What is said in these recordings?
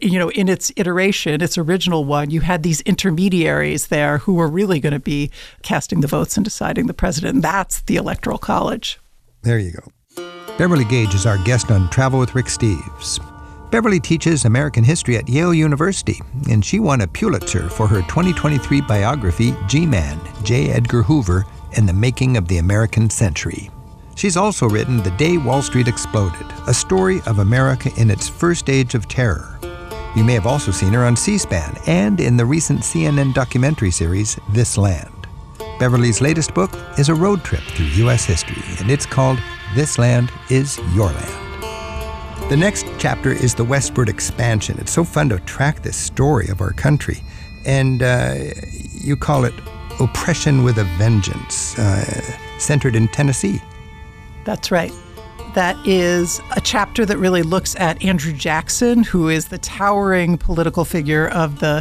in its iteration, its original one, you had these intermediaries there who were really going to be casting the votes and deciding the president. And that's the Electoral College. There you go. Beverly Gage is our guest on Travel with Rick Steves. Beverly teaches American history at Yale University, and she won a Pulitzer for her 2023 biography, G-Man, J. Edgar Hoover, and the Making of the American Century. She's also written The Day Wall Street Exploded, a story of America in its first age of terror. You may have also seen her on C-SPAN and in the recent CNN documentary series, This Land. Beverly's latest book is a road trip through U.S. history, and it's called This Land is Your Land. The next chapter is the westward expansion. It's so fun to track this story of our country. And you call it Oppression with a Vengeance, centered in Tennessee. That's right. That is a chapter that really looks at Andrew Jackson, who is the towering political figure of the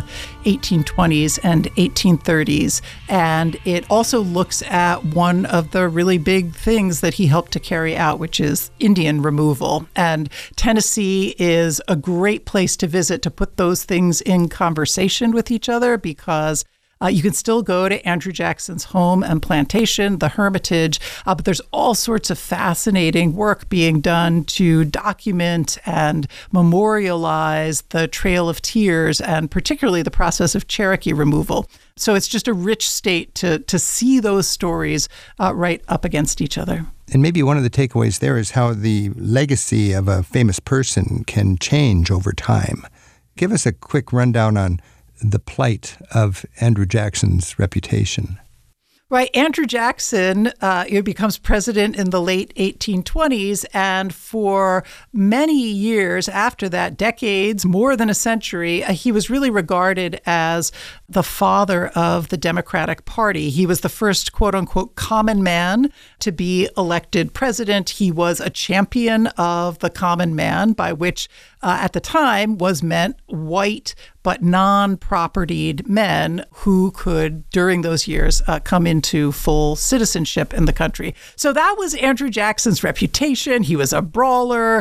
1820s and 1830s. And it also looks at one of the really big things that he helped to carry out, which is Indian removal. And Tennessee is a great place to visit to put those things in conversation with each other, because you can still go to Andrew Jackson's home and plantation, the Hermitage, but there's all sorts of fascinating work being done to document and memorialize the Trail of Tears, and particularly the process of Cherokee removal. So it's just a rich state to see those stories right up against each other. And maybe one of the takeaways there is how the legacy of a famous person can change over time. Give us a quick rundown on the plight of Andrew Jackson's reputation. Right. Andrew Jackson becomes president in the late 1820s. And for many years after that, decades, more than a century, he was really regarded as the father of the Democratic Party. He was the first, quote unquote, common man to be elected president. He was a champion of the common man, by which at the time was meant white but non-propertied men who could, during those years, come into full citizenship in the country. So that was Andrew Jackson's reputation. He was a brawler.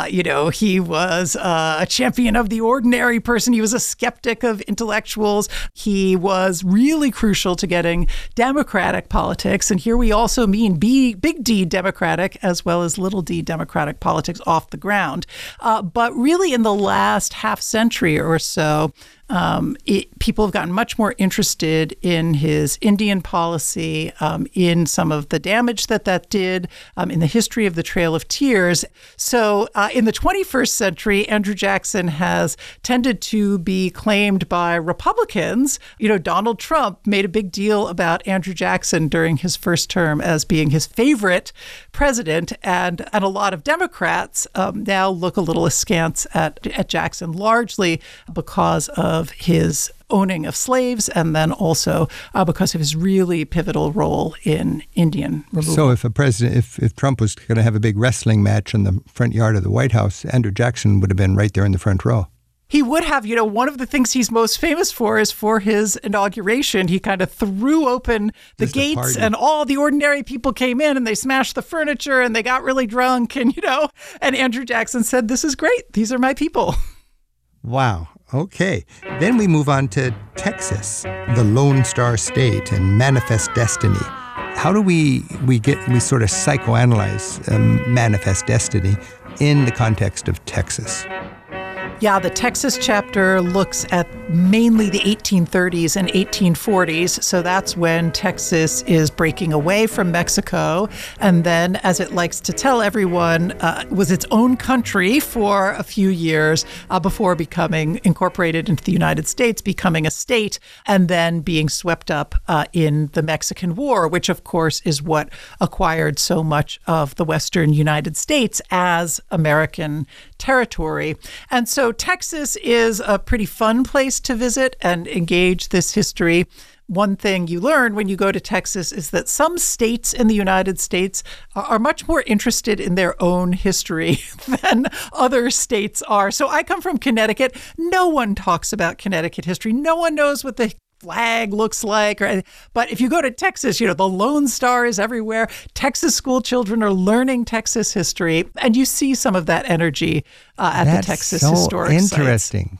He was a champion of the ordinary person. He was a skeptic of intellectuals. He was really crucial to getting democratic politics. And here we also mean big D democratic as well as little d democratic politics off the ground. But really in the last half century or so, people have gotten much more interested in his Indian policy, in some of the damage that did, in the history of the Trail of Tears. So in the 21st century, Andrew Jackson has tended to be claimed by Republicans. Donald Trump made a big deal about Andrew Jackson during his first term as being his favorite president, and a lot of Democrats now look a little askance at Jackson, largely because of his owning of slaves, and then also because of his really pivotal role in Indian removal. So if Trump was going to have a big wrestling match in the front yard of the White House, Andrew Jackson would have been right there in the front row. He would have. One of the things he's most famous for is for his inauguration. He kind of threw open the gates and all the ordinary people came in and they smashed the furniture and they got really drunk. And Andrew Jackson said, "This is great. These are my people." Wow. Okay. Then we move on to Texas, the Lone Star State and Manifest Destiny. How do we sort of psychoanalyze Manifest Destiny in the context of Texas? Yeah, the Texas chapter looks at mainly the 1830s and 1840s. So that's when Texas is breaking away from Mexico. And then, as it likes to tell everyone, was its own country for a few years before becoming incorporated into the United States, becoming a state, and then being swept up in the Mexican War, which, of course, is what acquired so much of the Western United States as American territory. And so Texas is a pretty fun place to visit and engage this history. One thing you learn when you go to Texas is that some states in the United States are much more interested in their own history than other states are. So I come from Connecticut. No one talks about Connecticut history. No one knows what the flag looks like. But if you go to Texas, the Lone Star is everywhere. Texas school children are learning Texas history. And you see some of that energy at the Texas historic sites. That's so interesting.